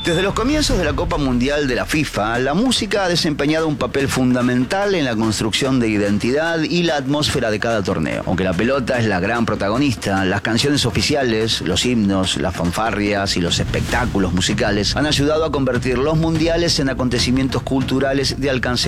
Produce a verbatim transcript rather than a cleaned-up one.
Desde los comienzos de la Copa Mundial de la FIFA, la música ha desempeñado un papel fundamental en la construcción de identidad y la atmósfera de cada torneo. Aunque la pelota es la gran protagonista, las canciones oficiales, los himnos, las fanfarrias y los espectáculos musicales han ayudado a convertir los mundiales en acontecimientos culturales de alcance